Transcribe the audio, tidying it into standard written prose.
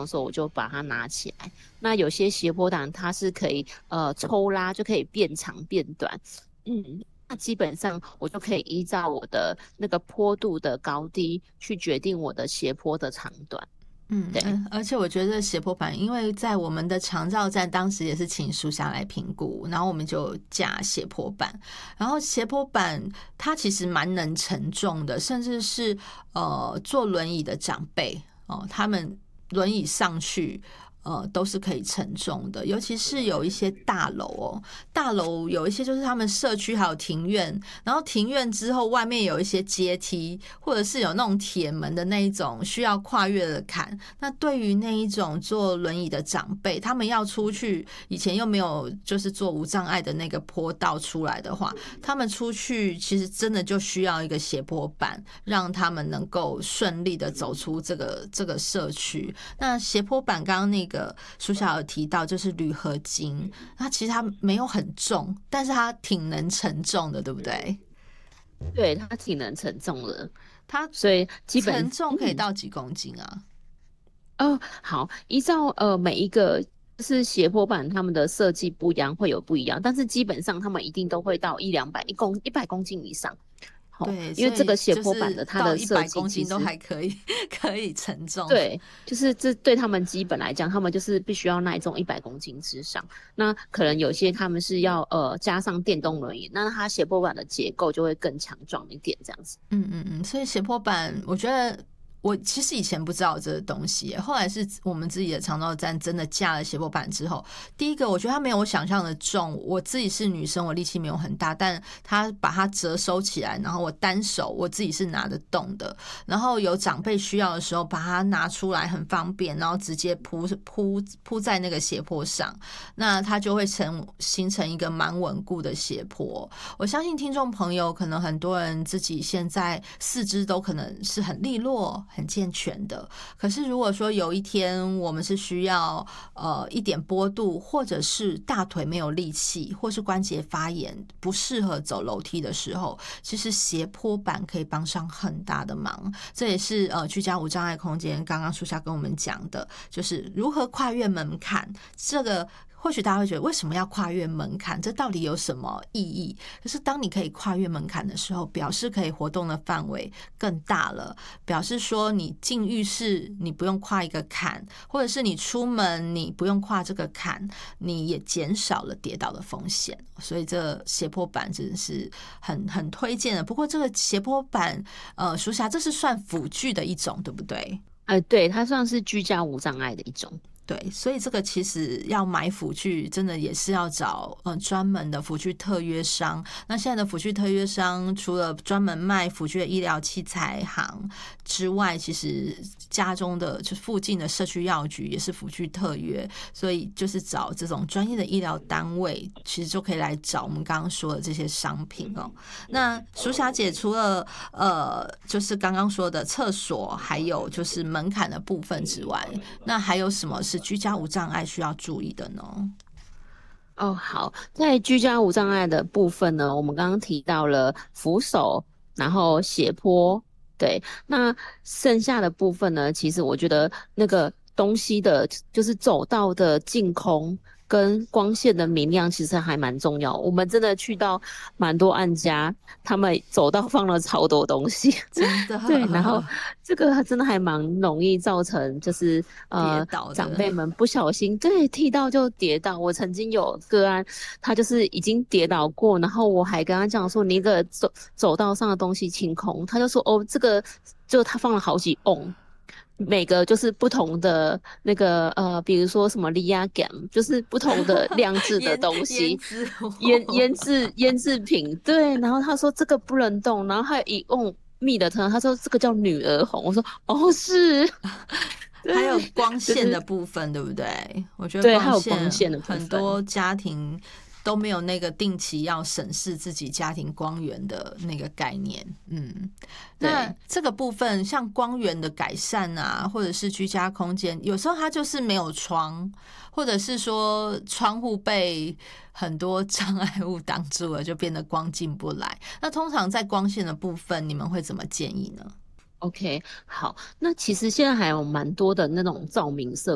的时候，我就把它拿起来。那有些斜坡板它是可以抽拉，就可以变长变短。那基本上我就可以依照我的那个坡度的高低去决定我的斜坡的长短。对， 而且我觉得斜坡板，因为在我们的长照站当时也是请属下来评估，然后我们就架斜坡板，然后斜坡板它其实蛮能承重的，甚至是坐轮椅的长辈他们轮椅上去。都是可以承重的，尤其是有一些大楼大楼有一些就是他们社区还有庭院，然后庭院之后外面有一些阶梯，或者是有那种铁门的那一种需要跨越的坎。那对于那一种坐轮椅的长辈，他们要出去，以前又没有就是做无障碍的那个坡道出来的话，他们出去其实真的就需要一个斜坡板，让他们能够顺利的走出这个社区。那斜坡板刚刚那个书小有提到就是铝合金，那其实它没有很重，但是它挺能承重的，对不对？ 对，它挺能承重的， 它所以基本承重可以到几公斤啊？ 好，依照每一个就是斜坡板，他们的设计不一样，会有不一样，但是基本上他们一定都会到100公斤以上。 对， 因为这个斜就坡板是到的它的设 100公斤都计其实还可以可以承重。 对，就是这对他们基本来讲，他们就是必须要耐重100公斤之上。那可能有些他们是要加上电动轮椅，那它斜坡板的结构就会更强壮一点，这样子。 所以斜坡板，我觉得我其实以前不知道这个东西，后来是我们自己的长照站真的架了斜坡板之后，第一个我觉得它没有我想象的重，我自己是女生，我力气没有很大，但它把它折收起来，然后我单手我自己是拿得动的，然后有长辈需要的时候把它拿出来很方便，然后直接铺在那个斜坡上，那它就会形成一个蛮稳固的斜坡。我相信听众朋友可能很多人自己现在四肢都可能是很利落很健全的，可是如果说有一天我们是需要一点坡度，或者是大腿没有力气，或是关节发炎不适合走楼梯的时候，其实斜坡板可以帮上很大的忙。这也是居家无障碍空间刚刚书下跟我们讲的，就是如何跨越门槛。这个或许大家会觉得为什么要跨越门槛，这到底有什么意义？可是当你可以跨越门槛的时候，表示可以活动的范围更大了，表示说你进浴室你不用跨一个坎，或者是你出门你不用跨这个坎，你也减少了跌倒的风险。所以这斜坡板真的是很推荐的。不过这个斜坡板书霞这是算辅具的一种对不对？ 对，它算是居家无障碍的一种。 对，所以这个其实要买辅具，真的也是要找专门的辅具特约商。那现在的辅具特约商，除了专门卖辅具的医疗器材行之外，其实家中的就附近的社区药局也是辅具特约，所以就是找这种专业的医疗单位，其实就可以来找我们刚刚说的这些商品哦。那淑霞姐除了就是刚刚说的厕所，还有就是门槛的部分之外，那还有什么是居家无障碍需要注意的呢？ 好，在居家无障碍的部分呢，我们刚刚提到了扶手，然后斜坡，对，那剩下的部分呢，其实我觉得那个东西的，就是走道的净空跟光线的明亮，其实还蛮重要。我们真的去到蛮多案家，他们走道放了超多东西， 真的对，然后这个真的还蛮容易造成就是跌倒的。 长辈们不小心对踢到就跌倒。我曾经有个案，他就是已经跌倒过，然后我还跟他讲说你的走道上的东西清空，他就说这个就他放了好几瓮。每个就是不同的那个比如说什么利亚感，就是不同的亮质的东西，腌制品，对。然后他说这个不能动，然后还有一瓮蜜的汤，他说这个叫女儿红，我说是， 还有对， 光线的就是部分，对不对？我觉得对，还有线光线的部分， 很多家庭都没有那个定期要审视自己家庭光源的那个概念。那这个部分像光源的改善啊，或者是居家空间，有时候它就是没有窗，或者是说窗户被很多障碍物挡住了，就变得光进不来。那通常在光线的部分，你们会怎么建议呢？ OK，好，那其实现在还有蛮多的那种照明设